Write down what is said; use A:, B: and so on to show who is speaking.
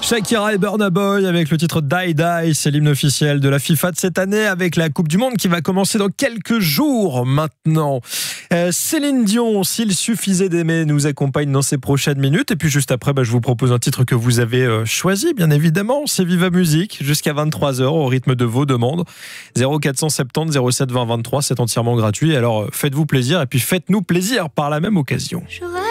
A: Shakira et Burna Boy avec le titre Die Die, c'est l'hymne officiel de la FIFA de cette année avec la Coupe du Monde qui va commencer dans quelques jours maintenant. Céline Dion, s'il suffisait d'aimer, nous accompagne dans ces prochaines minutes. Et puis juste après, je vous propose un titre que vous avez choisi, bien évidemment. C'est Viva Musique, jusqu'à 23h au rythme de vos demandes. 0470 07 20 23, c'est entièrement gratuit. Alors faites-vous plaisir et puis faites-nous plaisir par la même occasion.
B: J'aurais